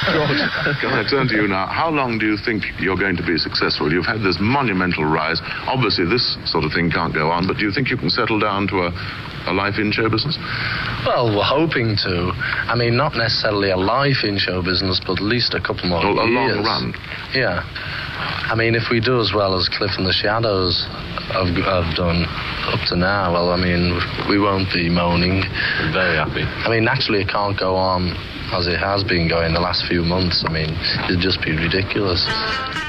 Can I turn to you now? How long do you think you're going to be successful? You've had this monumental rise. Obviously, this sort of thing can't go on, but do you think you can settle down to a life in show business? Well, we're hoping to. I mean, not necessarily a life in show business, but at least a couple more years. A long run. Yeah. I mean, if we do as well as Cliff and the Shadows have done up to now, well, I mean, we won't be moaning. We're very happy. I mean, naturally, it can't go on as it has been going the last few months. I mean, it'd just be ridiculous.